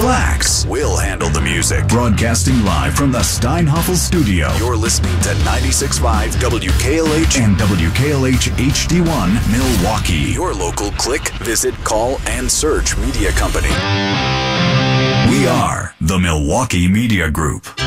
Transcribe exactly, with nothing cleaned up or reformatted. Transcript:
relax. We'll handle the music. Broadcasting live from the Steinhoffel studio. You're listening to ninety-six point five W K L H and W K L H H D one Milwaukee. Your local click, visit, call, and search media company. We are the Milwaukee Media Group.